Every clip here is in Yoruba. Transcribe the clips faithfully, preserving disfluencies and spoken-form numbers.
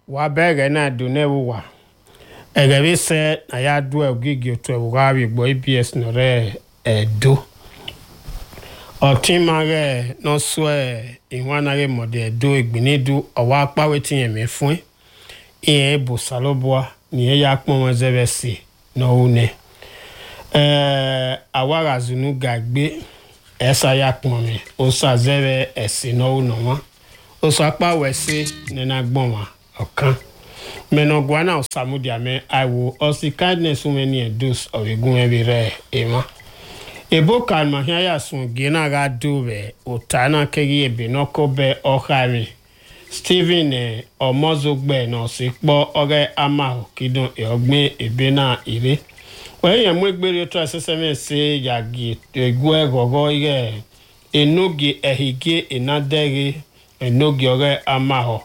wa bege na do ne wa egebe se na ya do ogigi to wa wi gbo A B S no re edo otimare no so e inwanare mode do igbinidu owa pa wetin eme fun e bo saloboa ni ya pon won zebesi no une eh awara zunu gagbe esa ya pon mi o sa zebe esi no no wa o so pa wese ni na gbon wa okan meno gwana osamudia me I will also kindness many a dose of egun ebi re ema ebo kalma hia ya sun gina ga dobe otana kegi ebe no ko be ohari Stephen eh, omozogbe no se po ore ama kidun e ogbin ebe na ire we yan mu egbere to aseseme se yagi egu egogo ire enogi ehige enadere enogi ore ama ho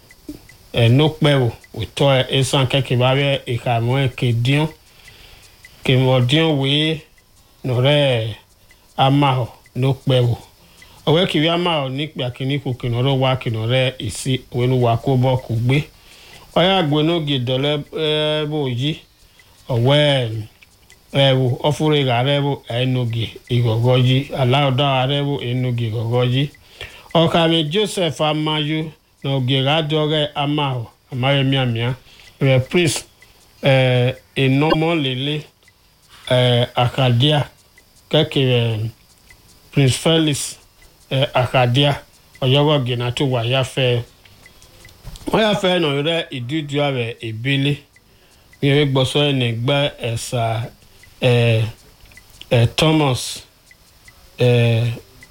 enokpewo uto esan keke bawe ikamo kedion ke modion we nore amaho nokpewo owe kiwi amaho nikpe akini ku kinoro wa kinore isi wenu wa ko bo kugbe oya gbenogi dole bo yi owe ewo ofure garebo enogi igogoji alauda arebo enogi igogoji okame Joseph Amayu no gera doge amaho amaye miamia we priest eh enomo lele eh Akadia keke Prince Felix eh Akadia oyogo gina to wa ya fe wa ya fe no re idudu ave ebele mi gboso ene gba esa eh eh Thomas eh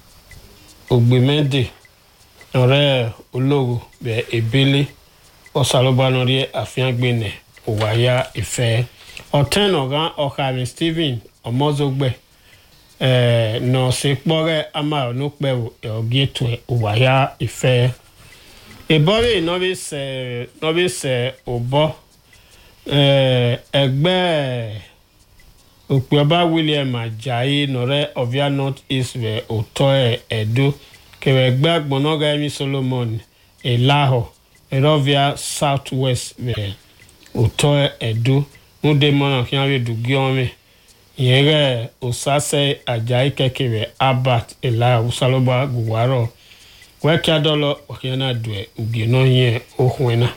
Ogbemede ore ologo be ebele osalobano ri afian gbene owaya ife oten ogan okari Stephen omozogbe eh no se pore ama no pe ogeto owaya ife ebore no be se no be se obo eh egbe Okpioba William Ajayi nore Ovia North East we otoe edo kewe gba gbonoga emi Solomon Elaho Erovia Southwest we otoe edo mude mona kianwe dugiome yere osase Ajayi kekewe Abat Elaho usaloba guwaro we kiadolo okiana dwe ugino ye ohwena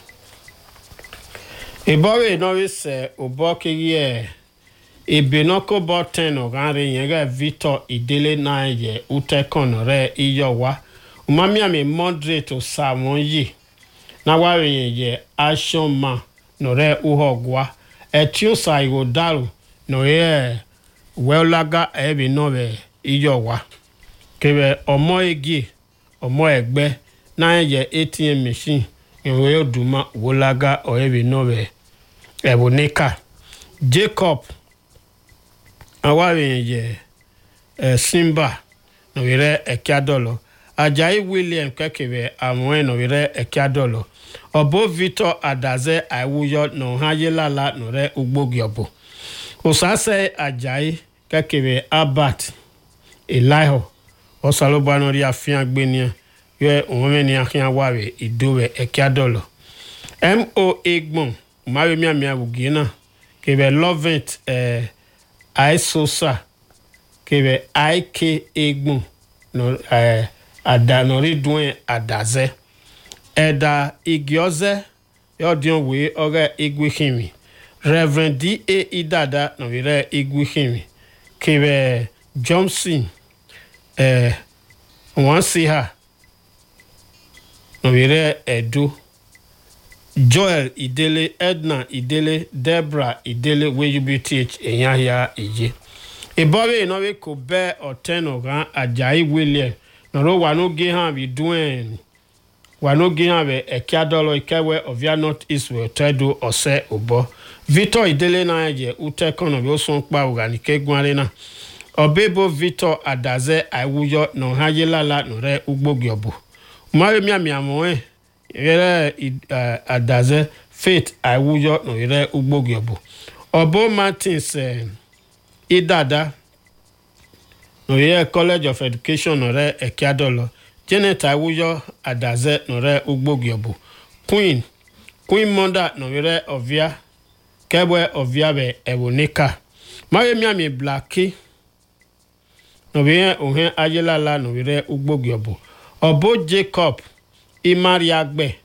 ebore no we se obokiye Ebenoko boten ogare yega Victor Idele na ye utekon re iyowa umami ame moderate samon yi na ware ye action man no re uhogwa etio saigo daru no ye welaga ebe no be iyowa kebe omo egi omo egbe na ye A T M machine enwe oduma wolaga o ebe no be eboneka Jacob awari ye eh, Simba no wire ekiadolo Ajayi William kekewe amwe no wire ekiadolo obo Victor Adaze Aiwuyo no hayelala no re ugbogiobo osase Ajayi kekewe Abat Eliho osalobano ri afian gbenia ye onwe ni akin aware idowe ekiadolo M O Egbon mawe mi ami abugina kebe Lovent eh I sosa kebe I K Egbon no eh adanori duen adaze eda igioze yodion we ore igwihimi Reverend D A Idada no wire igwihimi kebe Johnson eh wansi ha no wire edu Joel Idele, Edna Idele, Debra Idele, we U B T H enyahia eje. Ebore no we ko be oten ogan Ajayi William. No ro wa no ge han bi duen. Wa no ge han be ekiadolo ikewe Ovia North East we tedo ose obo. Victor Idele na eje utekon no be osun pa organike gwanre na. Obebo Victor Adaze Aiwuyo no hayelala no re ugbogiobo. Mare mi ami amoe yere uh, Adaze Faith Aiwuyo no yere ugbogiobo Obo Martins uh, Idada no yere College of Education no re Ekiadolo Janet Aiwuyo Adaze no re ugbogiobo Queen Queen Mother no vire ovia kebwe ovia be ebonika mare miami blacki no vire ohen ayelala no vire ugbogiobo obo Jacob imariagbe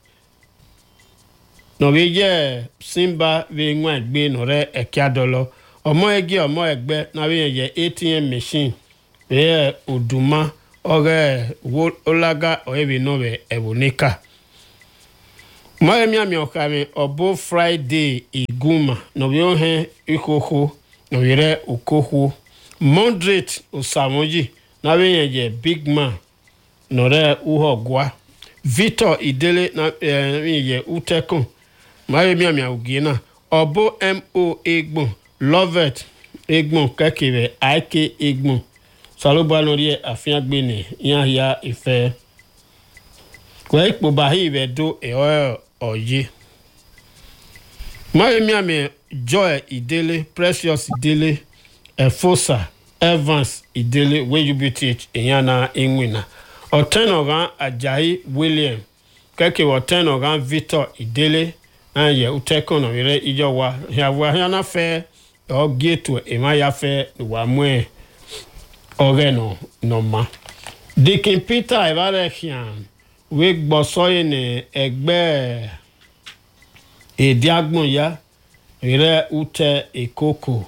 no vire simba ve nwa egbe no re ekiadolo omo egi omo egbe na vire ye A T M machine ve oduma oge wo olaga oebi no be ebonika mare miami okame obo Friday iguma no bi ohen ikoko no vire ukoko moderate osamoji na vire ye big man no re uhogwa Victor Idele na eh, ye utekun mare miami ugina obo M O Egbon Lovet Egbon kekere I K Egbon Saloba lori afian gbene yan ya ife kwe ipo bahi ve do e o oye mare miami Joy Idele Precious Idele Efosa Evans Idele we U B T H eyana enwina Otenogan Ajayi William keke Otenogan Victor Idele an ye utekon no ire ijowa ya wa yana fe o geto e ma ya fe wa mwe oreno no ma Dikin Peter Evarekian we gbosoye ne egbe ediagbon ya ire ute ekoko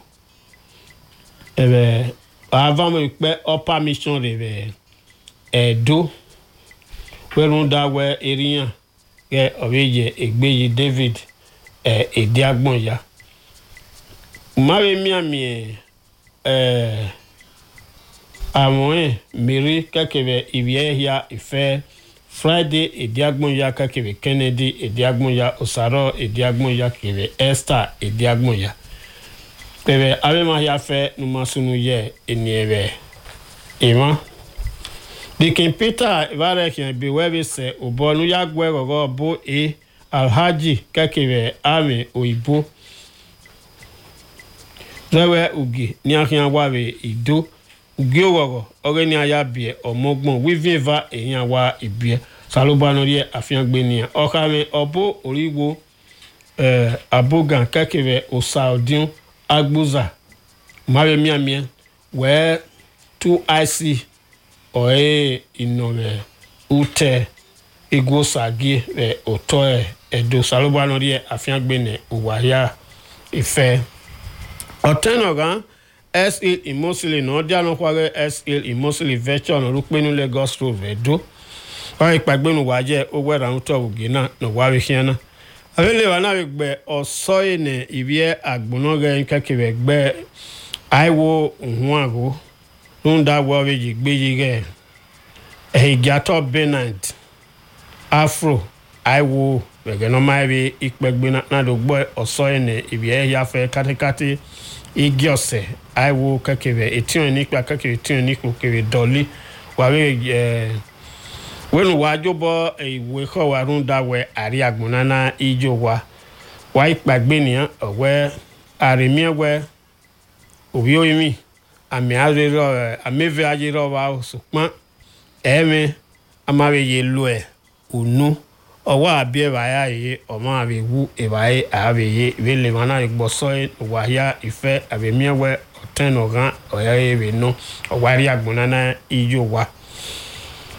ebe avant me pe upper mission reve edo werunda we eriyan ke obeje egbeyi David eh ediagbon ya mare miami eh amon Mary kakebe ibie ya ife Friday ediagbon ya kakebe Kennedy ediagbon ya Osaro ediagbon ya kebe Esther ediagbon ya bebe abema ya fe numasunu ye eniebe ema Dikin Peter Evarekian bi webe se obonu ya gwe gogo bo e Alhaji kakebe Ami Oibo Zewe ugi ni ahian wawe ido ugi ogogo oge ni aya bie omogbon wiviva eyan wa ibie Saloba lori afian gbeni okame obo oriwo eh abogan kakebe Osaodion Agbuza mare miami we two I C oe inome ute igosagi e otoe edo Saloba lori afian gbeni uwaya ife Otenogan S L Imosili no dia no kware S L Imosili virtual no rupenu Lagos road vedo wa ipagbenu waje owera nto ogina no wa wihiana abele wa na gbe osoye ne ibie agbonoge nkakebe gbe aiwo ohun ago nda wa weji gbeyige e gato Benant Afro aiwo wege no maibe ipagbena na do gbo osoye ne ibie ya fe katikati igiose aiwo kakebe etion ni pa kakebe etion ni ko kebe doli wa we eh wenu wajobo iwe ko warun dawe ari agbona na ijo wa wa ipagbe ni owe arimi we obi oyimi ami arero ameve ajiro wa sopon eme amawe ye lo e unu owa abie baya ye omo abe wu ebaye abe ye vele mana igboso wa ya ife abemi we Otenogan oya ebe no owari agbona na ijo wa